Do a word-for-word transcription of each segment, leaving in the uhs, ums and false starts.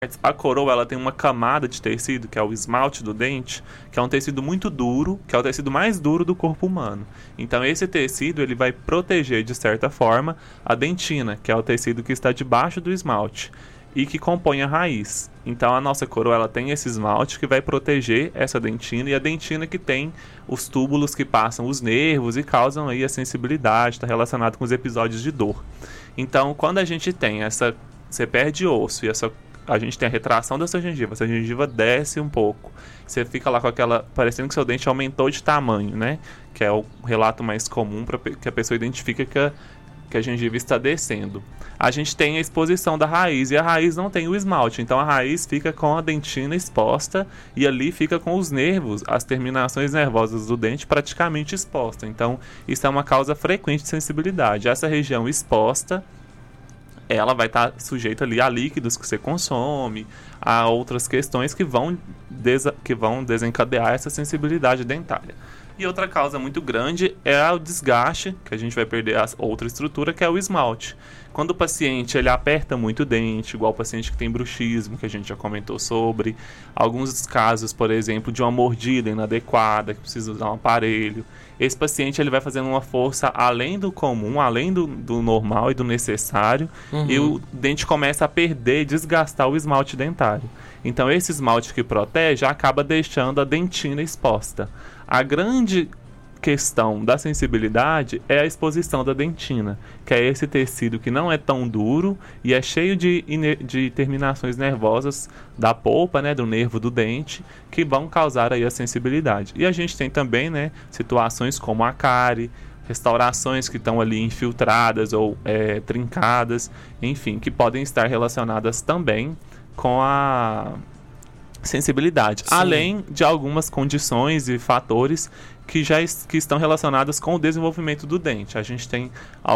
A coroa, ela tem uma camada de tecido, que é o esmalte do dente, que é um tecido muito duro, que é o tecido mais duro do corpo humano. Então, esse tecido, ele vai proteger, de certa forma, a dentina, que é o tecido que está debaixo do esmalte e que compõe a raiz. Então, a nossa coroa, ela tem esse esmalte que vai proteger essa dentina, e a dentina que tem os túbulos que passam os nervos e causam aí a sensibilidade, está relacionado com os episódios de dor. Então, quando a gente tem essa... Você perde osso e essa... A gente tem a retração da sua gengiva, essa gengiva desce um pouco. Você fica lá com aquela... parecendo que seu dente aumentou de tamanho, né? Que é o relato mais comum para que a pessoa identifica que a, que a gengiva está descendo. A gente tem a exposição da raiz, e a raiz não tem o esmalte. Então a raiz fica com a dentina exposta, e ali fica com os nervos, as terminações nervosas do dente praticamente expostas. Então isso é uma causa frequente de sensibilidade. Essa região exposta, ela vai estar sujeita ali a líquidos que você consome, a outras questões que vão, desa- que vão desencadear essa sensibilidade dentária. E outra causa muito grande é o desgaste, que a gente vai perder a outra estrutura, que é o esmalte. Quando o paciente ele aperta muito o dente, igual o paciente que tem bruxismo, que a gente já comentou sobre, alguns casos, por exemplo, de uma mordida inadequada, que precisa usar um aparelho, esse paciente ele vai fazendo uma força além do comum, além do, do normal e do necessário, uhum. E o dente começa a perder, desgastar o esmalte dentário. Então esse esmalte que protege acaba deixando a dentina exposta. A grande questão da sensibilidade é a exposição da dentina, que é esse tecido que não é tão duro e é cheio de, de terminações nervosas da polpa, né, do nervo do dente, que vão causar aí a sensibilidade. E a gente tem também, né, situações como a cárie, restaurações que estão ali infiltradas ou é, trincadas, enfim, que podem estar relacionadas também com a sensibilidade, Sim. além de algumas condições e fatores que já est- que estão relacionadas com o desenvolvimento do dente. A gente tem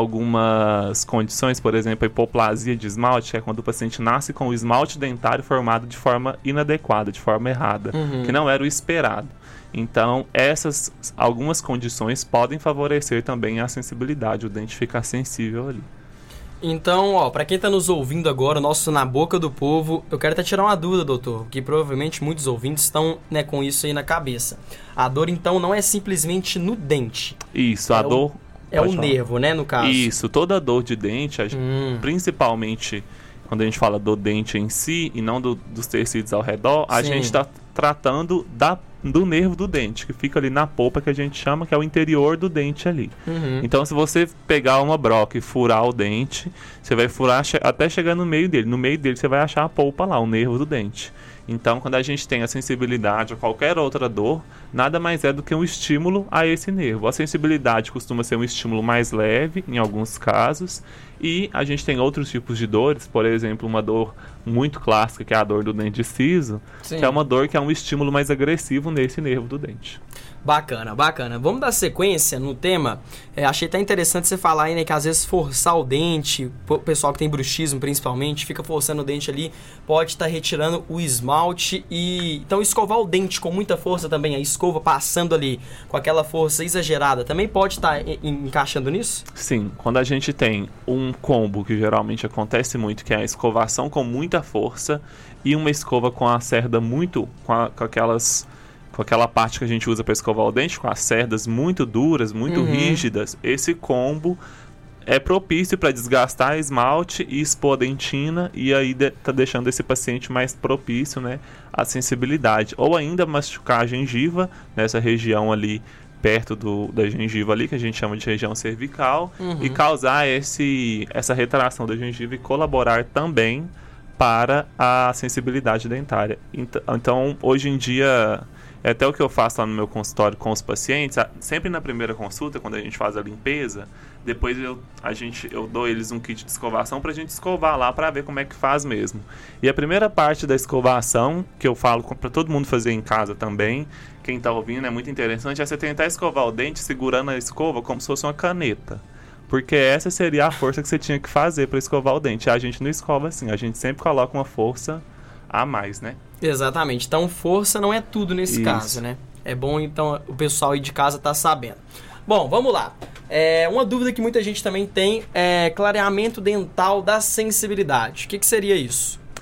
algumas condições, por exemplo, a hipoplasia de esmalte, que é quando o paciente nasce com o esmalte dentário formado de forma inadequada, de forma errada, uhum. que não era o esperado. Então, essas algumas condições podem favorecer também a sensibilidade, o dente ficar sensível ali. Então, ó, pra quem tá nos ouvindo agora, nosso Na Boca do Povo, eu quero até tirar uma dúvida, doutor, porque provavelmente muitos ouvintes estão, né, com isso aí na cabeça. A dor, então, não é simplesmente no dente. Isso, a é dor... O, é o nervo, né, no caso. Isso, toda dor de dente, a gente, hum. principalmente quando a gente fala do dente em si e não do, dos tecidos ao redor, a Sim. gente está tratando da, do nervo do dente, que fica ali na polpa, que a gente chama, que é o interior do dente ali. Uhum. Então, se você pegar uma broca e furar o dente, você vai furar che- até chegar no meio dele. No meio dele você vai achar a polpa lá, o nervo do dente. Então, quando a gente tem a sensibilidade a qualquer outra dor, nada mais é do que um estímulo a esse nervo. A sensibilidade costuma ser um estímulo mais leve, em alguns casos, e a gente tem outros tipos de dores, por exemplo, uma dor muito clássica, que é a dor do dente ciso, Sim. que é uma dor que é um estímulo mais agressivo nesse nervo do dente. Bacana, bacana. Vamos dar sequência no tema. É, achei até interessante você falar aí, né, que às vezes forçar o dente, o pessoal que tem bruxismo principalmente, fica forçando o dente ali, pode estar retirando o esmalte e... Então escovar o dente com muita força também, a escova passando ali com aquela força exagerada, também pode estar en- encaixando nisso? Sim, quando a gente tem um combo que geralmente acontece muito, que é a escovação com muita força e uma escova com a cerda muito, com, a, com aquelas... com aquela parte que a gente usa para escovar o dente, com as cerdas muito duras, muito uhum. rígidas, esse combo é propício para desgastar esmalte e expor a dentina, e aí de, tá deixando esse paciente mais propício, né, à sensibilidade. Ou ainda machucar a gengiva, nessa região ali, perto do, da gengiva ali, que a gente chama de região cervical, uhum. e causar esse, essa retração da gengiva e colaborar também para a sensibilidade dentária. Então, então hoje em dia... É até o que eu faço lá no meu consultório com os pacientes, sempre na primeira consulta, quando a gente faz a limpeza, depois eu, a gente, eu dou eles um kit de escovação para a gente escovar lá para ver como é que faz mesmo. E a primeira parte da escovação, que eu falo para todo mundo fazer em casa também, quem está ouvindo, é muito interessante, é você tentar escovar o dente segurando a escova como se fosse uma caneta. Porque essa seria a força que você tinha que fazer para escovar o dente. A gente não escova assim, a gente sempre coloca uma força a mais, né? Exatamente. Então, força não é tudo nesse Isso. caso, né? É bom, então, o pessoal aí de casa tá sabendo. Bom, vamos lá. É, uma dúvida que muita gente também tem é clareamento dental da sensibilidade. O que, que seria isso?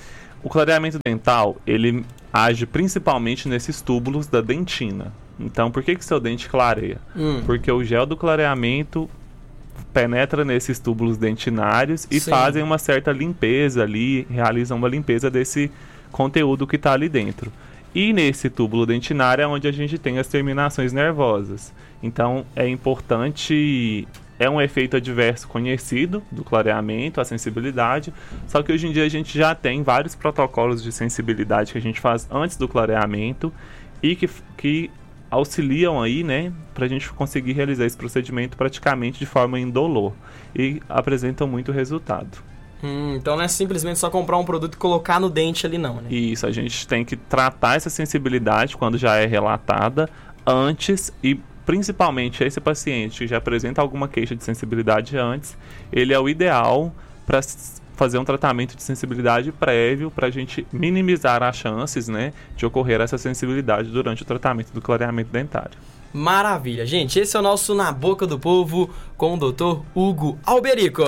O clareamento dental, ele age principalmente nesses túbulos da dentina. Então, por que que seu dente clareia? Hum. Porque o gel do clareamento penetra nesses túbulos dentinários e Sim. fazem uma certa limpeza ali, realizam uma limpeza desse conteúdo que está ali dentro. E nesse túbulo dentinário é onde a gente tem as terminações nervosas. Então, é importante... É um efeito adverso conhecido do clareamento, a sensibilidade, só que hoje em dia a gente já tem vários protocolos de sensibilidade que a gente faz antes do clareamento e que, que auxiliam aí, né, pra gente conseguir realizar esse procedimento praticamente de forma indolor e apresentam muito resultado. Hum, então não é simplesmente só comprar um produto e colocar no dente ali não, né? Isso, a gente tem que tratar essa sensibilidade quando já é relatada antes e principalmente esse paciente que já apresenta alguma queixa de sensibilidade antes, ele é o ideal para fazer um tratamento de sensibilidade prévio para a gente minimizar as chances, né, de ocorrer essa sensibilidade durante o tratamento do clareamento dentário. Maravilha, gente. Esse é o nosso Na Boca do Povo com o doutor Hugo Alberico.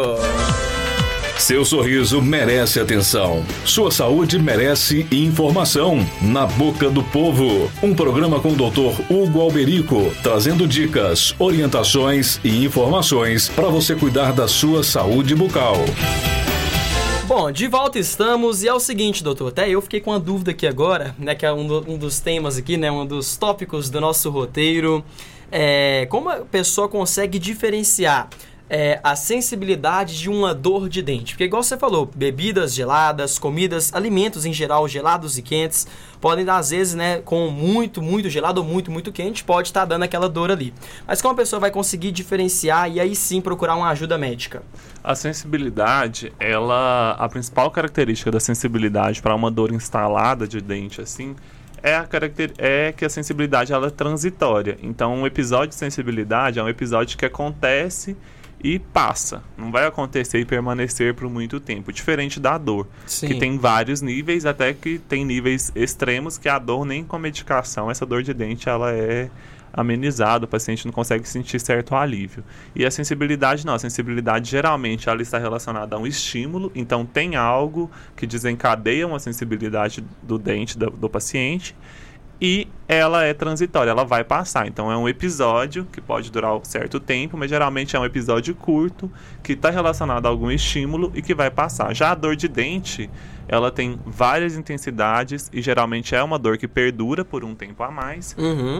Seu sorriso merece atenção. Sua saúde merece informação. Na Boca do Povo, um programa com o doutor Hugo Alberico, trazendo dicas, orientações e informações para você cuidar da sua saúde bucal. Bom, de volta estamos e é o seguinte, doutor, até eu fiquei com uma dúvida aqui agora, né, que é um, do, um dos temas aqui, né, um dos tópicos do nosso roteiro. É, como a pessoa consegue diferenciar É, a sensibilidade de uma dor de dente? Porque igual você falou, bebidas geladas, comidas, alimentos em geral gelados e quentes podem às vezes, né, com muito, muito gelado ou muito, muito quente, pode estar dando aquela dor ali. Mas como a pessoa vai conseguir diferenciar e aí sim procurar uma ajuda médica? A sensibilidade, ela, a principal característica da sensibilidade para uma dor instalada de dente assim, É, a caracter... é que a sensibilidade ela é transitória. Então, um episódio de sensibilidade é um episódio que acontece e passa. Não vai acontecer e permanecer por muito tempo. Diferente da dor, Sim. que tem vários níveis, até que tem níveis extremos que a dor nem com medicação, essa dor de dente, ela é amenizada, o paciente não consegue sentir certo alívio. E a sensibilidade não, a sensibilidade geralmente ela está relacionada a um estímulo, então tem algo que desencadeia uma sensibilidade do dente do, do paciente e ela é transitória, ela vai passar. Então é um episódio que pode durar um certo tempo, mas geralmente é um episódio curto que está relacionado a algum estímulo e que vai passar. Já a dor de dente, ela tem várias intensidades e geralmente é uma dor que perdura por um tempo a mais. Uhum.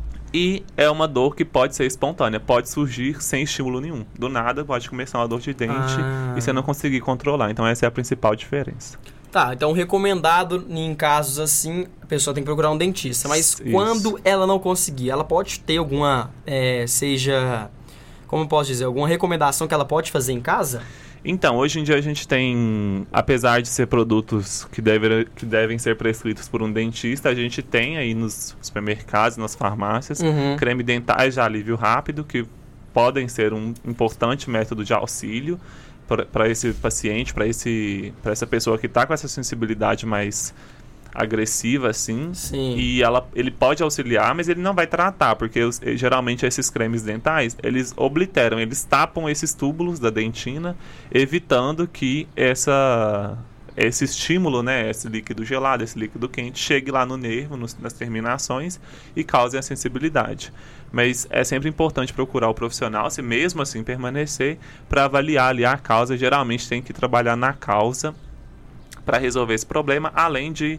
E é uma dor que pode ser espontânea, pode surgir sem estímulo nenhum. Do nada pode começar uma dor de dente Ah. e você não conseguir controlar. Então essa é a principal diferença. Tá, então recomendado em casos assim, a pessoa tem que procurar um dentista. Mas Isso. quando ela não conseguir, ela pode ter alguma, é, seja, como eu posso dizer, alguma recomendação que ela pode fazer em casa? Então, hoje em dia a gente tem, apesar de ser produtos que, deve, que devem ser prescritos por um dentista, a gente tem aí nos supermercados, nas farmácias, Uhum. creme dentais de alívio rápido, que podem ser um importante método de auxílio para esse paciente, para esse, para essa pessoa que está com essa sensibilidade mais agressiva, assim. Sim. E ela, ele pode auxiliar, mas ele não vai tratar, porque os, geralmente esses cremes dentais, eles obliteram, eles tapam esses túbulos da dentina, evitando que essa, esse estímulo, né, esse líquido gelado, esse líquido quente, chegue lá no nervo, nos, nas terminações e cause a sensibilidade. Mas é sempre importante procurar o profissional, se mesmo assim permanecer, para avaliar ali a causa. Geralmente tem que trabalhar na causa para resolver esse problema, além de,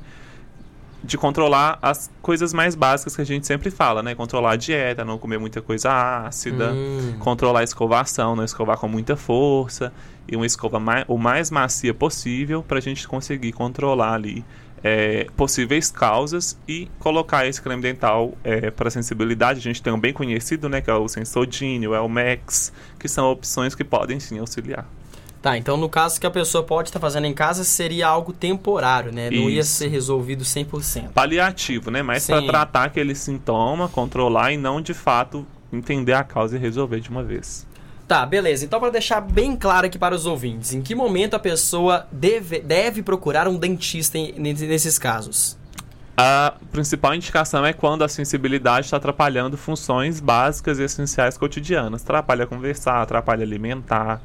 de controlar as coisas mais básicas que a gente sempre fala, né? Controlar a dieta, não comer muita coisa ácida, Hum. controlar a escovação, não escovar com muita força, e uma escova mais, o mais macia possível para a gente conseguir controlar ali é, possíveis causas e colocar esse creme dental é, para sensibilidade. A gente tem um bem conhecido, né? Que é o Sensodyne, o Elmex, que são opções que podem sim auxiliar. Tá, então no caso que a pessoa pode estar fazendo em casa, seria algo temporário, né? Não ia Isso. ser resolvido cem por cento. Paliativo, né? Mas para Sim. tratar aquele sintoma, controlar e não de fato entender a causa e resolver de uma vez. Tá, beleza. Então, para deixar bem claro aqui para os ouvintes, em que momento a pessoa deve, deve procurar um dentista em, nesses casos? A principal indicação é quando a sensibilidade está atrapalhando funções básicas e essenciais cotidianas. Atrapalha conversar, atrapalha alimentar.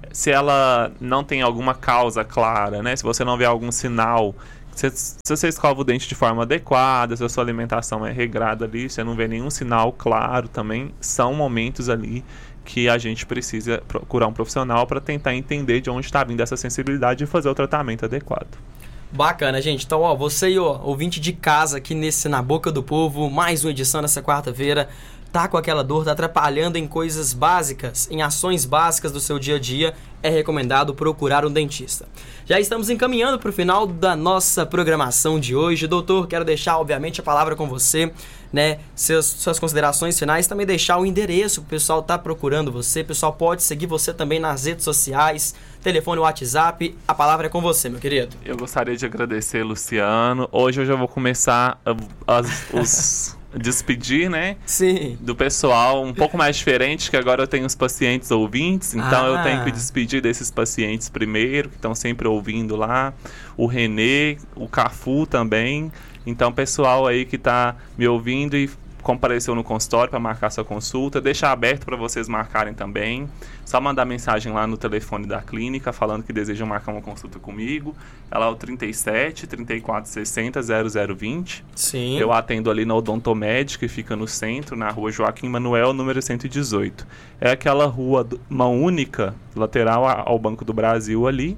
se ela não tem alguma causa clara, né? Se você não vê algum sinal, se, se você escova o dente de forma adequada, se a sua alimentação é regrada ali, se você não vê nenhum sinal claro também, são momentos ali que a gente precisa procurar um profissional para tentar entender de onde está vindo essa sensibilidade e fazer o tratamento adequado. Bacana, gente. Então, ó, você aí, ó, ouvinte de casa aqui nesse Na Boca do Povo, mais uma edição nessa quarta-feira, tá com aquela dor, tá atrapalhando em coisas básicas, em ações básicas do seu dia a dia, é recomendado procurar um dentista. Já estamos encaminhando para o final da nossa programação de hoje. Doutor, quero deixar, obviamente, a palavra com você, né? Seus, suas considerações finais, também deixar o endereço, o pessoal tá procurando você, o pessoal pode seguir você também nas redes sociais, telefone, WhatsApp, a palavra é com você, meu querido. Eu gostaria de agradecer, Luciano. Hoje eu já vou começar as, os... despedir, né? Sim. Do pessoal um pouco mais diferente, que agora eu tenho os pacientes ouvintes, então ah. eu tenho que despedir desses pacientes primeiro, que estão sempre ouvindo lá, o Renê, o Cafu também, então pessoal aí que tá me ouvindo e compareceu no consultório para marcar sua consulta, deixar aberto para vocês marcarem também, só mandar mensagem lá no telefone da clínica falando que desejam marcar uma consulta comigo, ela é o trinta e sete, trinta e quatro sessenta, zero zero vinte. Sim. Eu atendo ali na Odontomed, que fica no centro, na rua Joaquim Manuel, número cento e dezoito. É aquela rua mão única, lateral ao Banco do Brasil ali.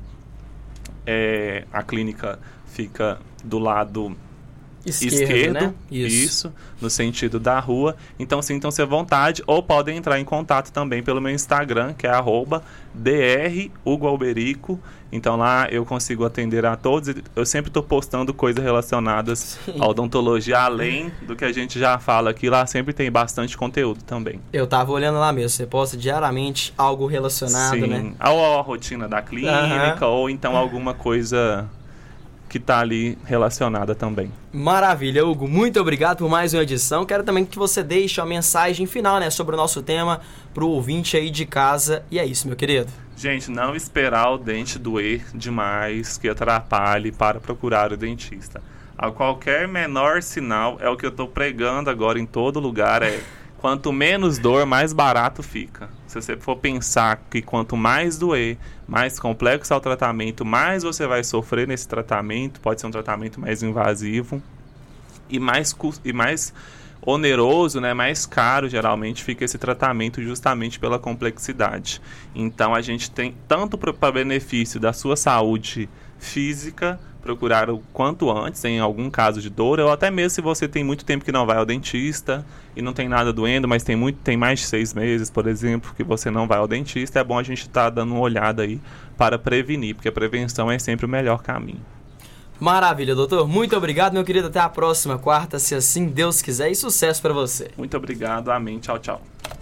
É, a clínica fica do lado Esquerdo, esquerdo, né? Isso. isso, no sentido da rua. Então sintam-se à vontade, ou podem entrar em contato também pelo meu Instagram, que é arroba dr Hugo Alberico. Então lá eu consigo atender a todos. Eu sempre estou postando coisas relacionadas Sim. à odontologia, além do que a gente já fala aqui. Lá sempre tem bastante conteúdo também. Eu tava olhando lá mesmo, você posta diariamente algo relacionado, Sim. né? Ou a rotina da clínica, uhum. ou então alguma coisa que está ali relacionada também. Maravilha, Hugo. Muito obrigado por mais uma edição. Quero também que você deixe a mensagem final, né, sobre o nosso tema pro ouvinte aí de casa. E é isso, meu querido. Gente, não esperar o dente doer demais, que atrapalhe para procurar o dentista. A qualquer menor sinal, é o que eu estou pregando agora em todo lugar, é quanto menos dor, mais barato fica. Se você for pensar que quanto mais doer, mais complexo é o tratamento, mais você vai sofrer nesse tratamento, pode ser um tratamento mais invasivo e mais, e mais oneroso, né, mais caro geralmente fica esse tratamento justamente pela complexidade. Então a gente tem tanto para benefício da sua saúde física, procurar o quanto antes em algum caso de dor, ou até mesmo se você tem muito tempo que não vai ao dentista e não tem nada doendo, mas tem, muito, tem mais de seis meses, por exemplo, que você não vai ao dentista, é bom a gente estar tá dando uma olhada aí para prevenir, porque a prevenção é sempre o melhor caminho. Maravilha, doutor. Muito obrigado, meu querido. Até a próxima quarta, se assim Deus quiser, e sucesso para você. Muito obrigado. Amém. Tchau, tchau.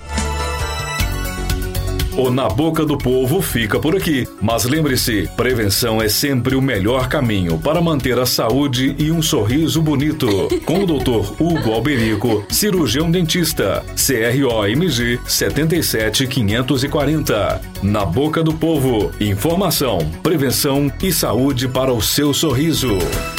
O Na Boca do Povo fica por aqui. Mas lembre-se, prevenção é sempre o melhor caminho para manter a saúde e um sorriso bonito. Com o doutor Hugo Alberico, cirurgião dentista, C R O M G sete sete quinhentos e quarenta. Na Boca do Povo, informação, prevenção e saúde para o seu sorriso.